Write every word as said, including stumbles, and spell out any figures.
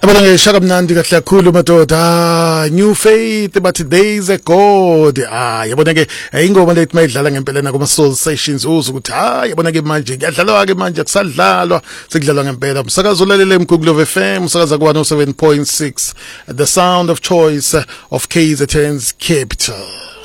Yabona ngeshaka mnandi kahle kakhulu madoda. New Faith bathi days a god. Ah yabona ke ingoma lethi mayidlala ngempela na kuma soul sessions uza ukuthi ha yabona ke manje ngiyadlalwa ke manje kusadlalwa sekudlalwa ngempela. Umsakazo ulalele eMgugulove F M umsakaza ku one oh seven point six, the sound of choice of K Z N's capital.